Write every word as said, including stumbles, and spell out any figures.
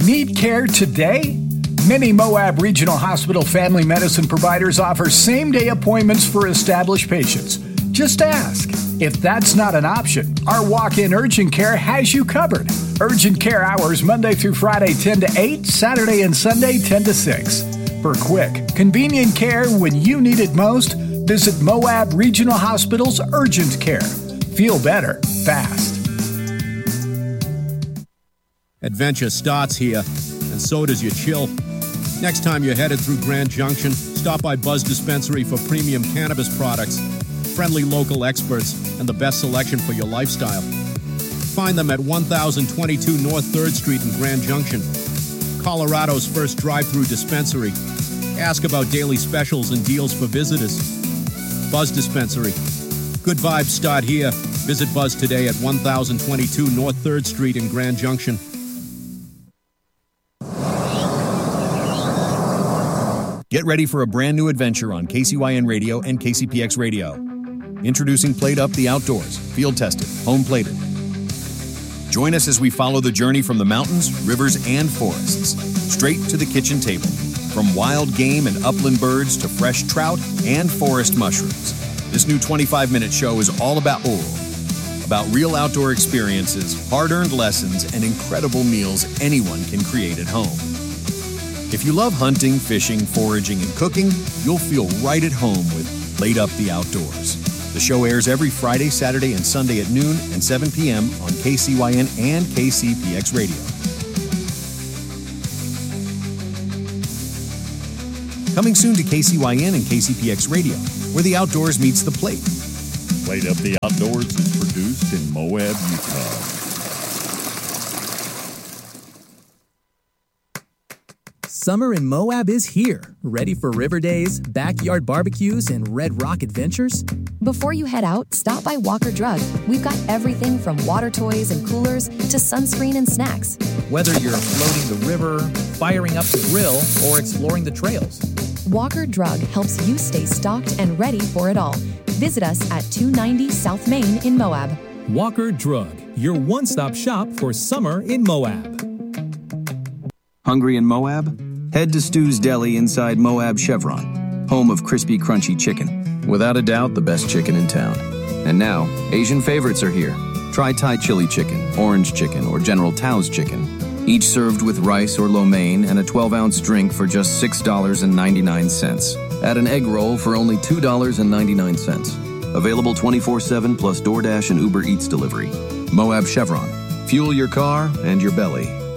Need care today? Many Moab Regional Hospital family medicine providers offer same-day appointments for established patients. Just ask. If that's not an option, our walk-in urgent care has you covered. Urgent care hours Monday through Friday ten to eight, Saturday and Sunday ten to six. For quick, convenient care when you need it most, visit Moab Regional Hospital's Urgent Care. Feel better, fast. Adventure starts here, and so does your chill. Next time you're headed through Grand Junction, stop by Buzz Dispensary for premium cannabis products, friendly local experts, and the best selection for your lifestyle. Find them at one thousand twenty-two North third Street in Grand Junction, Colorado's first drive-through dispensary. Ask about daily specials and deals for visitors. Buzz Dispensary. Good vibes start here. Visit Buzz today at one thousand twenty-two North third Street in Grand Junction. Get ready for a brand new adventure on K C Y N Radio and K C P X Radio. Introducing Plate Up the Outdoors, field tested, home plated. Join us as we follow the journey from the mountains, rivers, and forests, straight to the kitchen table. From wild game and upland birds to fresh trout and forest mushrooms. This new twenty-five minute show is all about oral, about real outdoor experiences, hard-earned lessons, and incredible meals anyone can create at home. If you love hunting, fishing, foraging, and cooking, you'll feel right at home with Plate Up the Outdoors. The show airs every Friday, Saturday, and Sunday at noon and seven p.m. on K C Y N and K C P X Radio. Coming soon to K C Y N and K C P X Radio, where the outdoors meets the plate. Plate Up the Outdoors is produced in Moab, Utah. Summer in Moab is here. Ready for river days, backyard barbecues, and Red Rock adventures? Before you head out, stop by Walker Drug. We've got everything from water toys and coolers to sunscreen and snacks. Whether you're floating the river, firing up the grill, or exploring the trails, Walker Drug helps you stay stocked and ready for it all. Visit us at two ninety South Main in Moab. Walker Drug, your one-stop shop for summer in Moab. Hungry in Moab? Head to Stu's Deli inside Moab Chevron, home of crispy, crunchy chicken. Without a doubt, the best chicken in town. And now, Asian favorites are here. Try Thai chili chicken, orange chicken, or General Tao's chicken. Each served with rice or lo mein and a twelve ounce drink for just six dollars and ninety-nine cents. Add an egg roll for only two dollars and ninety-nine cents. Available twenty-four seven plus DoorDash and Uber Eats delivery. Moab Chevron. Fuel your car and your belly.